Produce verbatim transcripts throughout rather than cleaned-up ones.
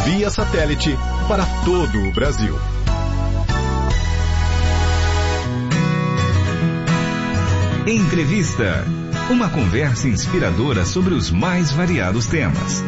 via satélite para todo o Brasil. Entrevista. Uma conversa inspiradora sobre os mais variados temas.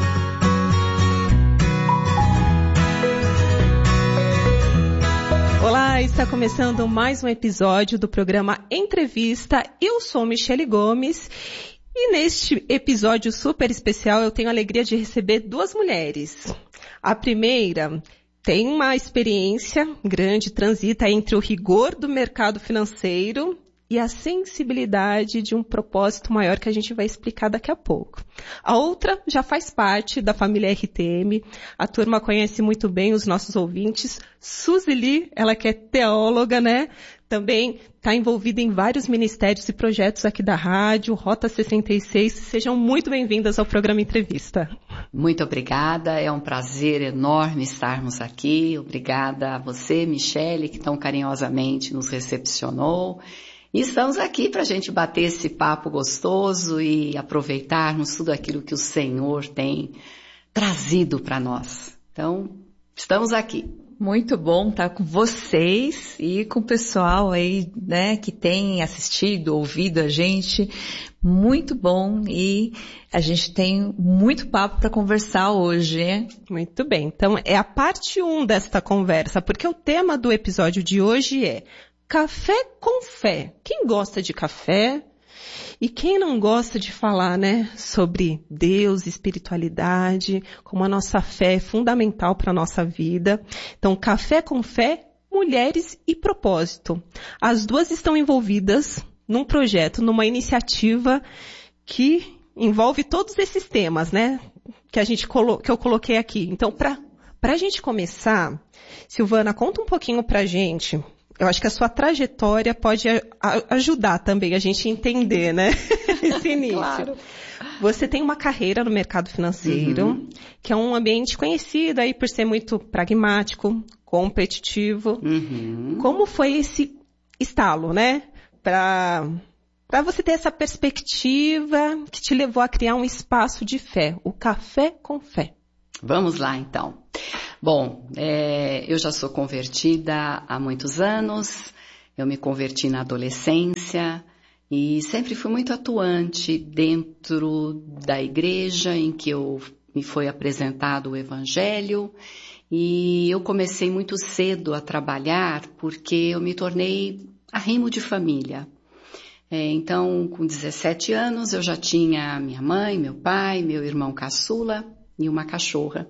Olá, está começando mais um episódio do programa Entrevista. Eu sou Michele Gomes e neste episódio super especial eu tenho a alegria de receber duas mulheres. A primeira tem uma experiência grande, transita entre o rigor do mercado financeiro e a sensibilidade de um propósito maior que a gente vai explicar daqui a pouco. A outra já faz parte da família R T M, a turma conhece muito bem os nossos ouvintes. Suzy Lee, ela que é teóloga, né? Também está envolvida em vários ministérios e projetos aqui da rádio, Rota sessenta e seis. Sejam muito bem-vindas ao programa Entrevista. Muito obrigada, é um prazer enorme estarmos aqui. Obrigada a você, Michele, que tão carinhosamente nos recepcionou. E estamos aqui para a gente bater esse papo gostoso e aproveitarmos tudo aquilo que o Senhor tem trazido para nós. Então, estamos aqui. Muito bom estar com vocês e com o pessoal aí, né, que tem assistido, ouvido a gente. Muito bom e a gente tem muito papo para conversar hoje, hein? Muito bem, então é a parte um desta conversa, porque o tema do episódio de hoje é Café com Fé. Quem gosta de café e quem não gosta de falar, né, sobre Deus, espiritualidade, como a nossa fé é fundamental para a nossa vida. Então, Café com Fé, Mulheres e Propósito. As duas estão envolvidas num projeto, numa iniciativa que envolve todos esses temas, né, que a gente colo- que eu coloquei aqui. Então, para para a gente começar, Silvana, conta um pouquinho para a gente. Eu acho que a sua trajetória pode a, a, ajudar também a gente a entender, né? Esse início. Claro. Você tem uma carreira no mercado financeiro, uhum. que é um ambiente conhecido aí por ser muito pragmático, competitivo. Uhum. Como foi esse estalo, né? Para para você ter essa perspectiva que te levou a criar um espaço de fé, o Café com Fé. Vamos lá, então. Bom, é, eu já sou convertida há muitos anos, eu me converti na adolescência e sempre fui muito atuante dentro da igreja em que eu, me foi apresentado o Evangelho e eu comecei muito cedo a trabalhar porque eu me tornei arrimo de família. É, então, com dezessete anos, eu já tinha minha mãe, meu pai, meu irmão caçula e uma cachorra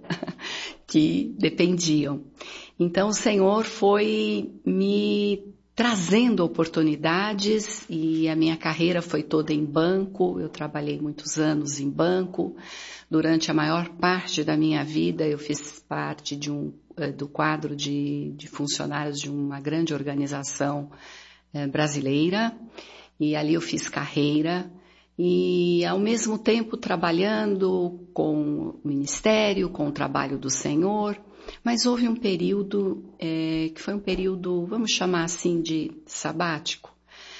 que dependiam. Então o Senhor foi me trazendo oportunidades e a minha carreira foi toda em banco. Eu trabalhei muitos anos em banco. Durante a maior parte da minha vida eu fiz parte de um, do quadro de, de funcionários de uma grande organização eh, brasileira e ali eu fiz carreira. E, ao mesmo tempo, trabalhando com o ministério, com o trabalho do Senhor, mas houve um período, é, que foi um período, vamos chamar assim, de sabático.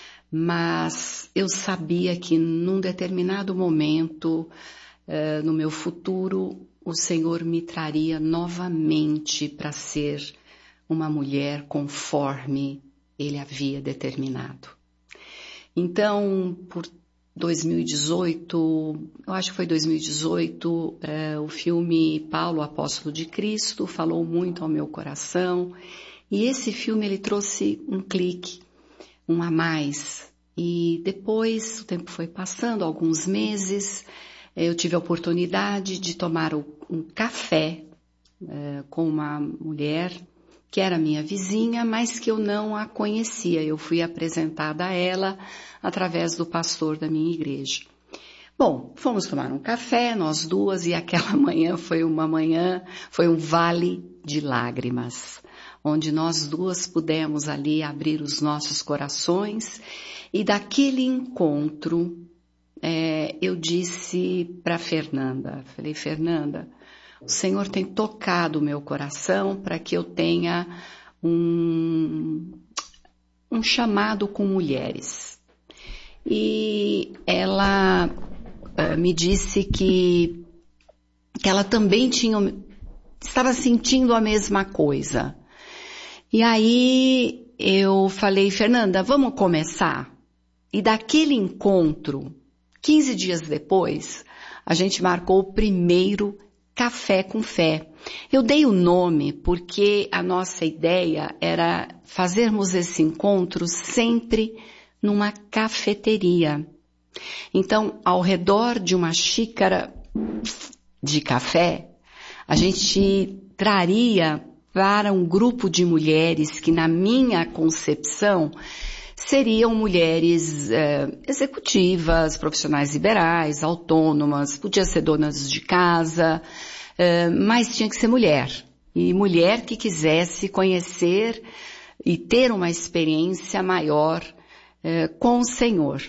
Mas eu sabia que, num determinado momento, é, no meu futuro, o Senhor me traria novamente para ser uma mulher conforme Ele havia determinado. Então, por dois mil e dezoito, eu acho que foi dois mil e dezoito, é, o filme Paulo, Apóstolo de Cristo, falou muito ao meu coração. E esse filme, ele trouxe um clique, um a mais. E depois, o tempo foi passando, alguns meses, eu tive a oportunidade de tomar um café é, com uma mulher que era minha vizinha, mas que eu não a conhecia. Eu fui apresentada a ela através do pastor da minha igreja. Bom, fomos tomar um café, nós duas, e aquela manhã foi uma manhã, foi um vale de lágrimas, onde nós duas pudemos ali abrir os nossos corações, e daquele encontro, é, eu disse para Fernanda, falei, Fernanda, o Senhor tem tocado o meu coração para que eu tenha um, um chamado com mulheres. E ela uh, me disse que, que ela também tinha estava sentindo a mesma coisa. E aí eu falei, Fernanda, vamos começar? E daquele encontro, quinze dias depois, a gente marcou o primeiro Café com Fé. Eu dei o nome porque a nossa ideia era fazermos esse encontro sempre numa cafeteria. Então, ao redor de uma xícara de café, a gente traria para um grupo de mulheres que, na minha concepção, seriam mulheres eh, executivas, profissionais liberais, autônomas, podia ser donas de casa, eh, mas tinha que ser mulher. E mulher que quisesse conhecer e ter uma experiência maior eh, com o Senhor.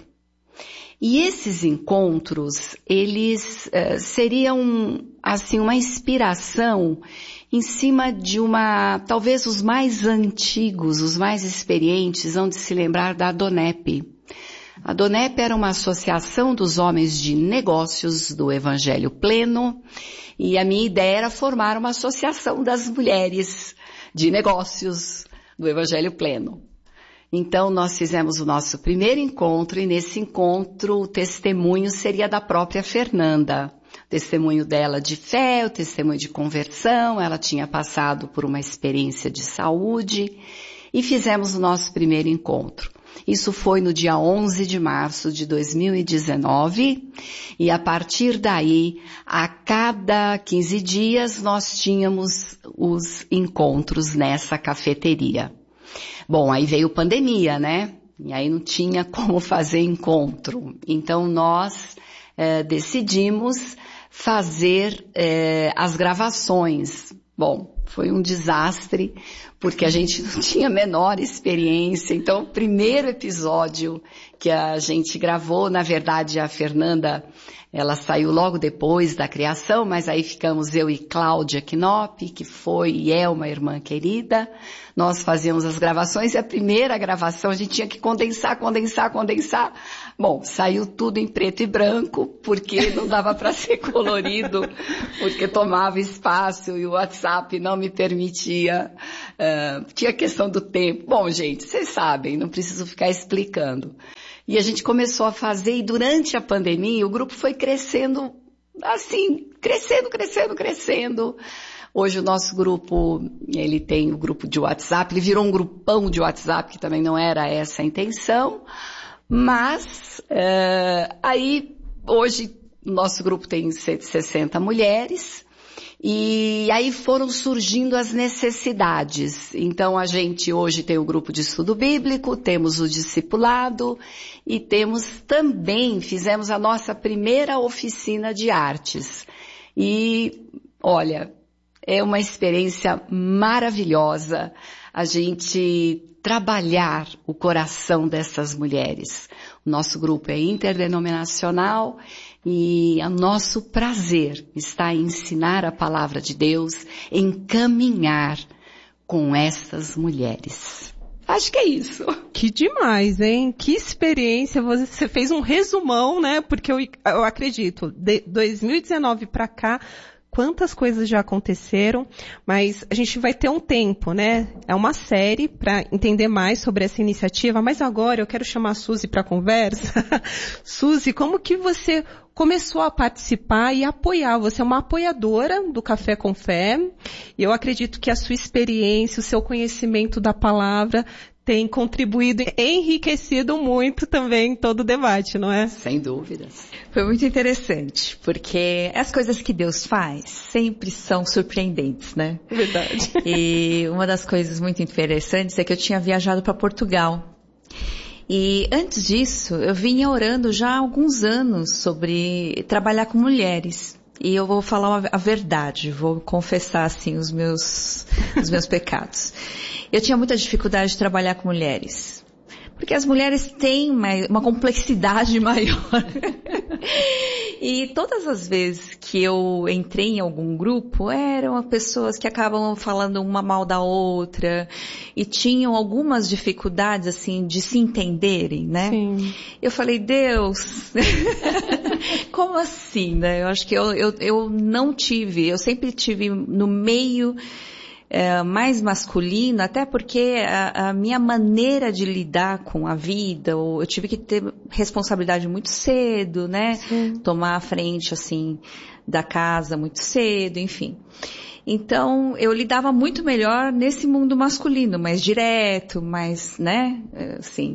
E esses encontros, eles eh, seriam, assim, uma inspiração em cima de uma, talvez os mais antigos, os mais experientes, vão de se lembrar da Adonep. A Adonep era uma associação dos homens de negócios do Evangelho Pleno, e a minha ideia era formar uma associação das mulheres de negócios do Evangelho Pleno. Então, nós fizemos o nosso primeiro encontro, e nesse encontro o testemunho seria da própria Fernanda. O testemunho dela de fé, o testemunho de conversão, ela tinha passado por uma experiência de saúde, e fizemos o nosso primeiro encontro. Isso foi no dia onze de março de dois mil e dezenove, e a partir daí, a cada quinze dias, nós tínhamos os encontros nessa cafeteria. Bom, aí veio pandemia, né? E aí não tinha como fazer encontro. Então nós eh, decidimos fazer eh, as gravações. Bom, foi um desastre, porque a gente não tinha a menor experiência. Então o primeiro episódio que a gente gravou, na verdade a Fernanda, ela saiu logo depois da criação, mas aí ficamos eu e Cláudia Knop, que foi e é uma irmã querida. Nós fazíamos as gravações, e a primeira gravação a gente tinha que condensar, condensar, condensar. Bom, saiu tudo em preto e branco, porque não dava para ser colorido, porque tomava espaço e o WhatsApp não me permitia. Uh, tinha a questão do tempo. Bom, gente, vocês sabem, não preciso ficar explicando. E a gente começou a fazer, e durante a pandemia o grupo foi crescendo, assim, crescendo, crescendo, crescendo. Hoje o nosso grupo, ele tem o grupo de WhatsApp, ele virou um grupão de WhatsApp, que também não era essa a intenção, mas uh, aí hoje o nosso grupo tem cento e sessenta mulheres, e aí foram surgindo as necessidades. Então a gente hoje tem o grupo de estudo bíblico, temos o discipulado, e temos também, fizemos a nossa primeira oficina de artes. E olha, é uma experiência maravilhosa a gente trabalhar o coração dessas mulheres. O nosso grupo é interdenominacional, e o nosso prazer está em ensinar a palavra de Deus, em caminhar com essas mulheres. Acho que é isso. Que demais, hein? Que experiência. Você fez um resumão, né? Porque eu, eu acredito, de dois mil e dezenove para cá, quantas coisas já aconteceram, mas a gente vai ter um tempo, né? É uma série para entender mais sobre essa iniciativa, mas agora eu quero chamar a Suzy para a conversa. Suzy, como que você começou a participar e apoiar? Você é uma apoiadora do Café com Fé, e eu acredito que a sua experiência, o seu conhecimento da palavra tem contribuído e enriquecido muito também todo o debate, não é? Sem dúvidas. Foi muito interessante, porque as coisas que Deus faz sempre são surpreendentes, né? Verdade. E uma das coisas muito interessantes é que eu tinha viajado para Portugal. E antes disso, eu vinha orando já há alguns anos sobre trabalhar com mulheres. E eu vou falar a verdade, vou confessar assim os meus, os meus pecados. Eu tinha muita dificuldade de trabalhar com mulheres, porque as mulheres têm uma, uma complexidade maior. E todas as vezes que eu entrei em algum grupo, eram pessoas que acabam falando uma mal da outra e tinham algumas dificuldades, assim, de se entenderem, né? Sim. Eu falei, Deus, como assim, né? Eu acho que eu, eu, eu não tive, eu sempre tive no meio É, mais masculino, até porque a, a minha maneira de lidar com a vida, eu tive que ter responsabilidade muito cedo, né? Sim. Tomar a frente, assim, da casa muito cedo, enfim. Então, eu lidava muito melhor nesse mundo masculino, mais direto, mais, né, assim.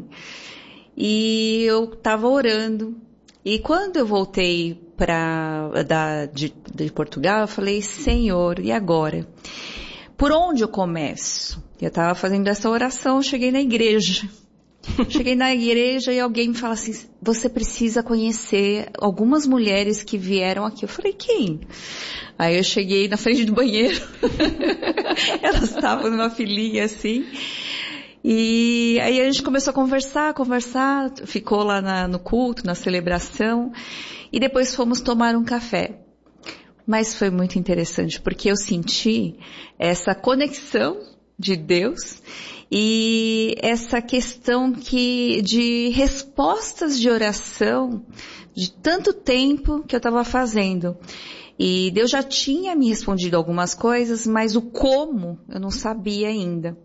E eu estava orando. E quando eu voltei pra, da, de, de Portugal, eu falei, Senhor, e agora? Por onde eu começo? Eu estava fazendo essa oração, cheguei na igreja. Cheguei na igreja e alguém me fala assim, você precisa conhecer algumas mulheres que vieram aqui. Eu falei, quem? Aí eu cheguei na frente do banheiro. Elas estavam numa filinha assim. E aí a gente começou a conversar, conversar, ficou lá na, no culto, na celebração. E depois fomos tomar um café. Mas foi muito interessante, porque eu senti essa conexão de Deus e essa questão que, de respostas de oração de tanto tempo que eu estava fazendo. E Deus já tinha me respondido algumas coisas, mas o como eu não sabia ainda.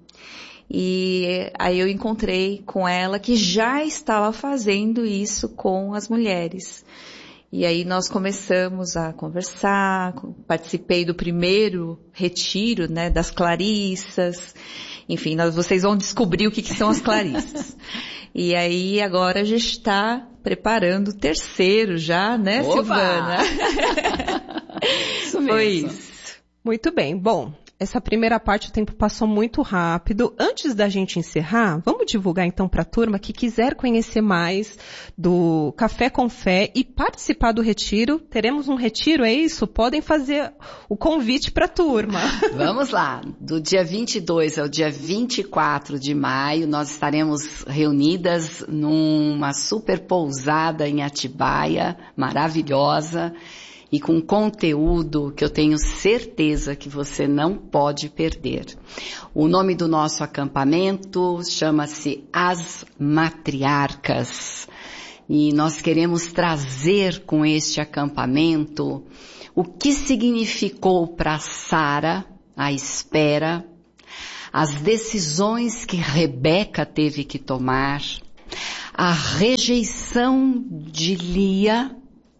E aí eu encontrei com ela que já estava fazendo isso com as mulheres. E aí nós começamos a conversar, participei do primeiro retiro, né, das Clarissas. Enfim, nós, vocês vão descobrir o que, que são as Clarissas. E aí agora a gente está preparando o terceiro já, né, Opa! Silvana? Isso mesmo. Foi isso. Muito bem. Bom, essa primeira parte o tempo passou muito rápido. Antes da gente encerrar, vamos divulgar então para a turma que quiser conhecer mais do Café com Fé e participar do retiro. Teremos um retiro, é isso? Podem fazer o convite para a turma. Vamos lá. Do dia vinte e dois ao dia vinte e quatro de maio, nós estaremos reunidas numa super pousada em Atibaia, maravilhosa. E com conteúdo que eu tenho certeza que você não pode perder. O nome do nosso acampamento chama-se As Matriarcas. E nós queremos trazer com este acampamento o que significou para Sara a espera, as decisões que Rebeca teve que tomar, a rejeição de Lia,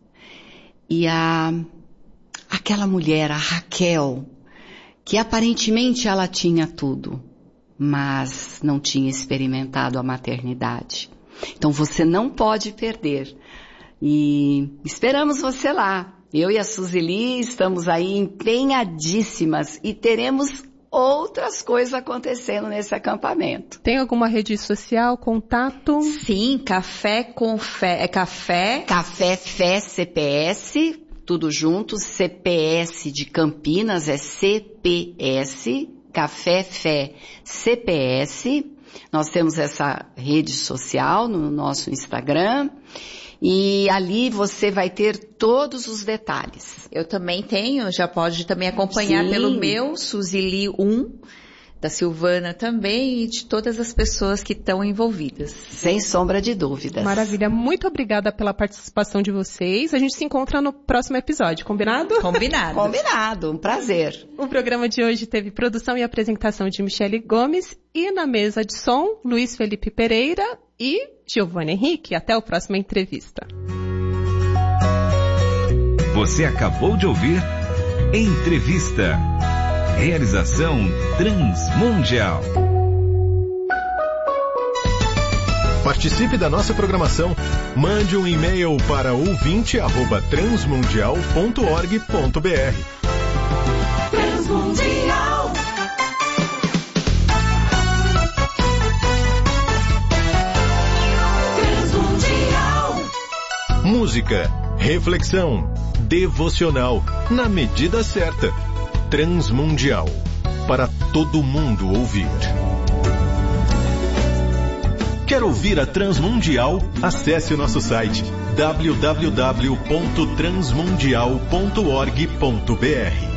e a, aquela mulher, a Raquel, que aparentemente ela tinha tudo, mas não tinha experimentado a maternidade. Então você não pode perder. E esperamos você lá. Eu e a Suzili estamos aí empenhadíssimas e teremos outras coisas acontecendo nesse acampamento. Tem alguma rede social, contato? Sim, Café com Fé. É café? Café Fé C P S, tudo junto. C P S de Campinas é C P S. Café Fé C P S. Nós temos essa rede social no nosso Instagram. E ali você vai ter todos os detalhes. Eu também tenho, já pode também acompanhar Sim. pelo meu, Suzili um, da Silvana também, e de todas as pessoas que estão envolvidas. Sem sombra de dúvidas. Maravilha, muito obrigada pela participação de vocês. A gente se encontra no próximo episódio, combinado? Combinado. Combinado, um prazer. O programa de hoje teve produção e apresentação de Michele Gomes e na mesa de som, Luiz Felipe Pereira e Giovanna Henrique. Até a próxima entrevista. Você acabou de ouvir Entrevista. Realização Transmundial. Participe da nossa programação. Mande um e-mail para ouvinte arroba transmundial ponto org ponto br. Transmundial. Transmundial. Música, reflexão, devocional, na medida certa. Transmundial, para todo mundo ouvir. Quer ouvir a Transmundial? Acesse o nosso site w w w ponto transmundial ponto org ponto b r.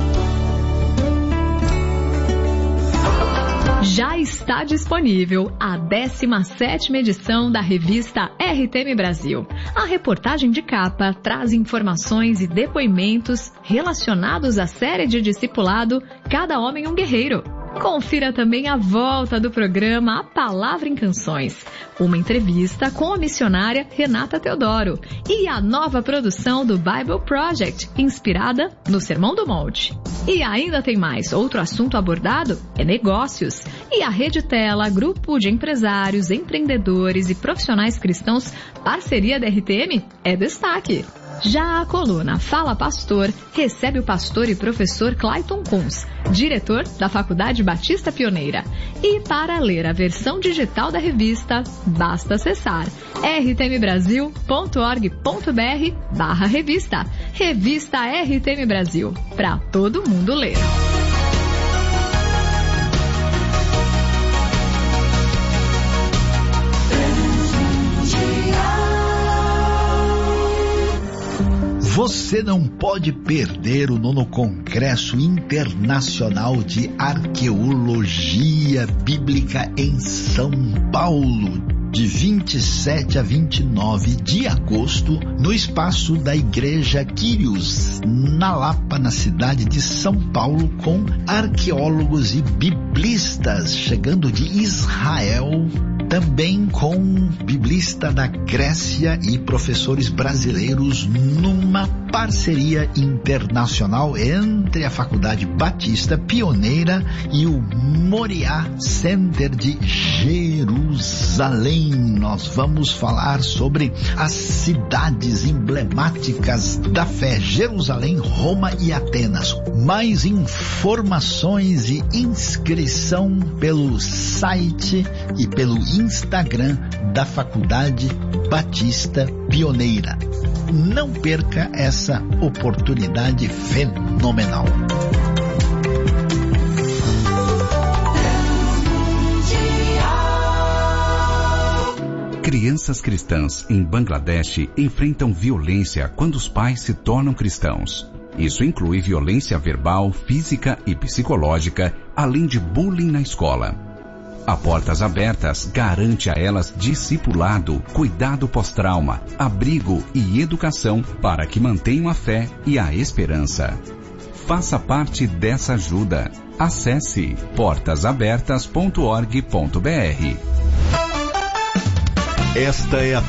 Já está disponível a décima sétima edição da revista R T M Brasil. A reportagem de capa traz informações e depoimentos relacionados à série de discipulado Cada Homem um Guerreiro. Confira também a volta do programa A Palavra em Canções, uma entrevista com a missionária Renata Teodoro e a nova produção do Bible Project, inspirada no Sermão do Monte. E ainda tem mais. Outro assunto abordado é negócios. E a Rede Tela, grupo de empresários, empreendedores e profissionais cristãos, parceria da R T M, é destaque. Já a coluna Fala Pastor recebe o pastor e professor Clayton Kunz, diretor da Faculdade Batista Pioneira. E para ler a versão digital da revista, basta acessar r t m brasil ponto org ponto b r barra revista. Revista R T M Brasil, para todo mundo ler. Você não pode perder o nono Congresso Internacional de Arqueologia Bíblica em São Paulo, de vinte e sete a vinte e nove de agosto, no espaço da Igreja Quírios, na Lapa, na cidade de São Paulo, com arqueólogos e biblistas chegando de Israel, também com biblista da Grécia e professores brasileiros, numa parceria internacional entre a Faculdade Batista Pioneira e o Moriá Center de Jerusalém. Nós vamos falar sobre as cidades emblemáticas da fé: Jerusalém, Roma e Atenas. Mais informações e inscrição pelo site e pelo Instagram da Faculdade Batista Pioneira. Não perca essa oportunidade fenomenal. Crianças cristãs em Bangladesh enfrentam violência quando os pais se tornam cristãos. Isso inclui violência verbal, física e psicológica, além de bullying na escola. A Portas Abertas garante a elas discipulado, cuidado pós-trauma, abrigo e educação para que mantenham a fé e a esperança. Faça parte dessa ajuda. Acesse portas abertas ponto org ponto b r. Esta é a